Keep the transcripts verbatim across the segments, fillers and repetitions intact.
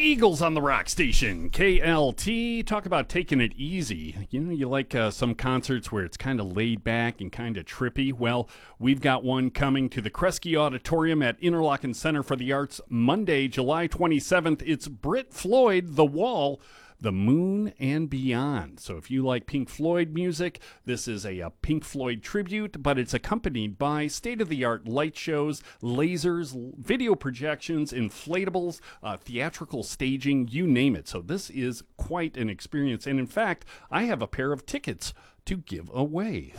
Eagles on the rock station, K L T. Talk about taking it easy. You know, you like uh, some concerts where it's kind of laid back and kind of trippy. Well, we've got one coming to the Kresge Auditorium at Interlochen Center for the Arts Monday, July twenty-seventh. It's Brit Floyd, The Wall, The Moon and Beyond. So if you like Pink Floyd music, this is a, a Pink Floyd tribute, but it's accompanied by state-of-the-art light shows, lasers, video projections, inflatables, uh, theatrical staging, you name it. So this is quite an experience. And in fact, I have a pair of tickets to give away.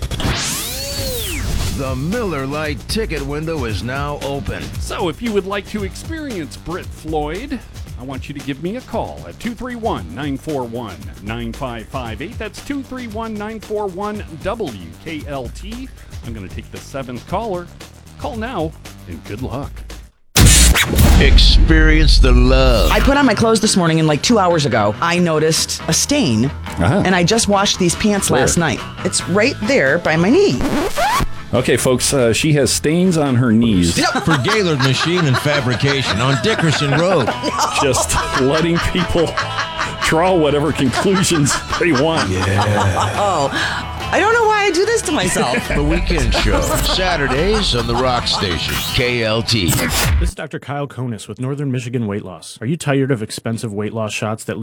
The Miller Lite ticket window is now open. So if you would like to experience Brit Floyd, I want you to give me a call at two three one, nine four one, nine five five eight. That's two three one, nine four one, W K L T. I'm going to take the seventh caller. Call now, and good luck. Experience the love. I put on my clothes this morning, and like two hours ago, I noticed a stain, uh-huh. and I just washed these pants Where? last night. It's right there by my knee. Okay, folks, uh, she has stains on her knees. For Gaylord Machine and Fabrication on Dickerson Road. Just letting people draw whatever conclusions they want. Yeah. Oh, I don't know why I do this to myself. The Weekend Show, Saturdays on the Rock Station, K L T. This is Doctor Kyle Konis with Northern Michigan Weight Loss. Are you tired of expensive weight loss shots that